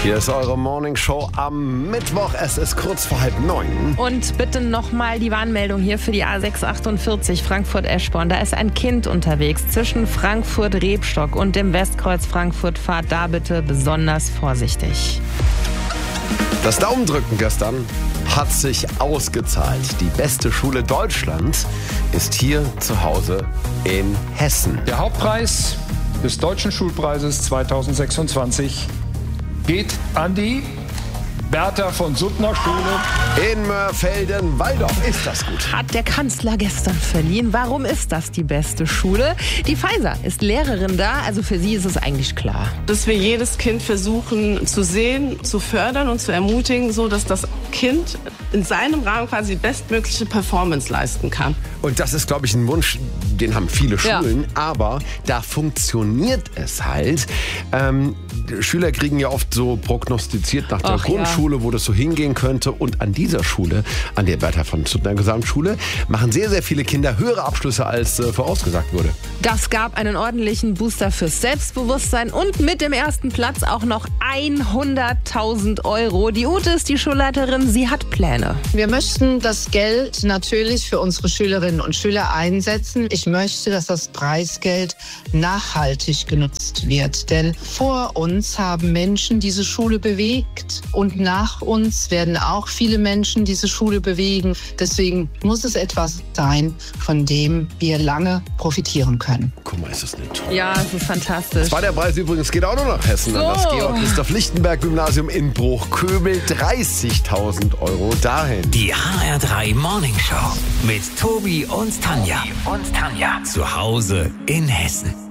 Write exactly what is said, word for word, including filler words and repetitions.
Hier ist eure Morningshow am Mittwoch. Es ist kurz vor halb neun. Und bitte nochmal die Warnmeldung hier für die A sechs achtundvierzig Frankfurt-Eschborn. Da ist ein Kind unterwegs zwischen Frankfurt-Rebstock und dem Westkreuz Frankfurt. Fahrt da bitte besonders vorsichtig. Das Daumendrücken gestern hat sich ausgezahlt. Die beste Schule Deutschlands ist hier zu Hause in Hessen. Der Hauptpreis des Deutschen Schulpreises zweitausendsechsundzwanzig geht an die Bertha von Suttner Schule In Mörfelden-Walldorf. Ist das gut? Hat der Kanzler gestern verliehen. Warum ist das die beste Schule? Die Faiser ist Lehrerin da, also für sie ist es eigentlich klar. Dass wir jedes Kind versuchen zu sehen, zu fördern und zu ermutigen, so dass das Kind in seinem Rahmen quasi die bestmögliche Performance leisten kann. Und das ist, glaube ich, ein Wunsch, den haben viele Schulen, ja. Aber da funktioniert es halt. Ähm, Schüler kriegen ja oft so prognostiziert nach der Ach, Grundschule, ja. wo das so hingehen könnte. Und an dieser Schule, an der Bertha von Suttner Gesamtschule, machen sehr, sehr viele Kinder höhere Abschlüsse, als äh, vorausgesagt wurde. Das gab einen ordentlichen Booster fürs Selbstbewusstsein und mit dem ersten Platz auch noch hunderttausend Euro. Die Ute ist die Schulleiterin, sie hat Pläne. Wir möchten das Geld natürlich für unsere Schülerinnen und Schüler einsetzen. Ich möchte, dass das Preisgeld nachhaltig genutzt wird. Denn vor uns haben Menschen diese Schule bewegt und nach uns werden auch viele Menschen diese Schule bewegen. Deswegen muss es etwas sein, von dem wir lange profitieren können. Guck mal, ist das nicht toll? Ja, es ist fantastisch. Das war der Preis übrigens, geht auch nur nach Hessen. So. An das Georg-Christoph-Lichtenberg-Gymnasium in Bruchköbel. dreißigtausend Euro dahin. Die H R drei Morningshow mit Tobi und Tanja. Und Tanja. Zu Hause in Hessen.